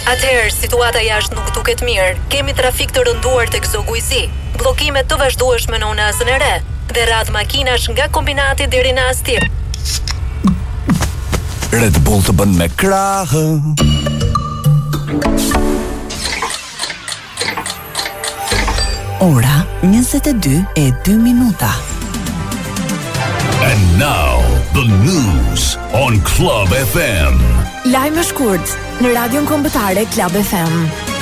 Atëherë, situata jashtë nuk duket mirë. Kemi trafik të rënduar tek Zogujzi, bllokimet të vazhdueshme në Unazën e Re dhe radh makinash nga kombinati deri në Astir. Red Bull të bën me krahë. Ora 22:02. And now the news on Club FM. Lajme shkurt në Radion Kombëtare Club FM.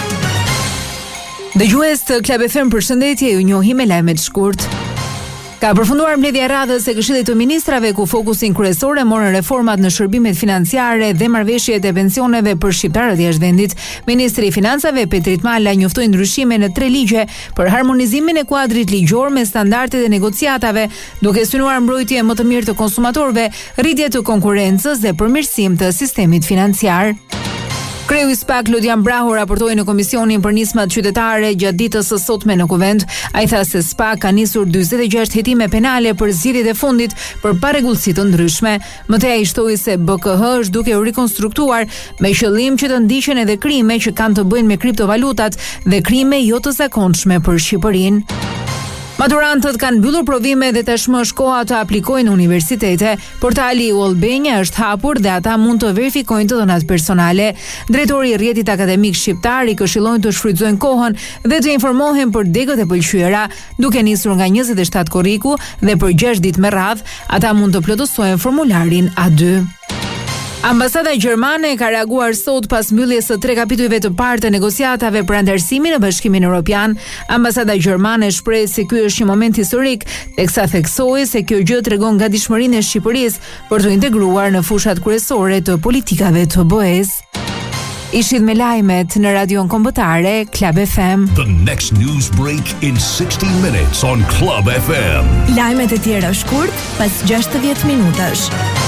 Dëgjues të Club FM, përshëndetje, ju njohim me lajmet shkurt. Ka përfunduar mbledhja e radhës së Këshillit të Ministrave ku fokusin kryesor e morën reformat në shërbimet financiare dhe marrëveshjet e pensioneve për shqiptarët jashtë vendit. Ministri i Financave Petrit Mala njoftoi ndryshime në 3 ligje për harmonizimin e kuadrit ligjor me standardet e negociatave, duke synuar mbrojtje më të mirë të konsumatorëve, rritje të konkurrencës dhe përmirësim të sistemit financiar. Kreu i SPAK Lodian Brahu raportoi në komisionin për nismat qytetare gjatë ditës së sotme në Kuvend. Ai tha se SPAK ka nisur 46 hetime penale për zgjedhjet e fundit për parregullsi të ndryshme. Mëtej ai shtoi se BKH është duke u rikonstruktuar me qëllim që të ndiqen edhe krime që kanë të bëjnë me kriptovalutat dhe krime jo të zakonshme për Shqipërinë. Maturantët kanë mbyllur provime dhe tashmë është koha të aplikojnë në universitete. Portali Ullbenja është hapur dhe ata mund të verifikojnë të dhënat personale. Drejtori i Rrjetit Akademik Shqiptar i këshillojnë të shfrytëzojnë kohën dhe të informohen për degët e pëlqyera, duke nisur nga 27 korriku dhe për 6 ditë me radhë, ata mund të plotësojnë formularin A2. Ambasada gjermane ka reaguar sot pas mbylljes së 3 kapitujve të parë të negociatave për anëtarësimin në Bashkimin Evropian. Ambasada gjermane shpreh se ky është një moment historik, teksa theksoi se kjo gjë tregon gatishmërinë e Shqipërisë për të integruar në fushat kryesore të politikave të BE-s. Ishit me lajmet në Radion Kombëtare Club FM. The next news break in 60 minutes on Club FM. Lajmet e tjera shkurt pas 60 minutash.